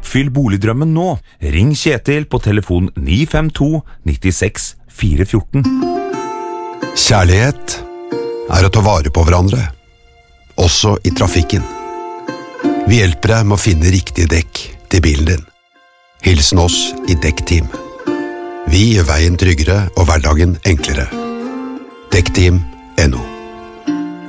Oppfyll boligdrømmen nå. Ring Kjetil på telefon 952 96 414. Kjærlighet å ta vare på hverandre, også i trafikken. Vi hjelper deg med å finne riktig dekk til bilen din. Hilsen oss i Dekkteam. Vi gjør veien tryggere og hverdagen enklere. Dekkteam.no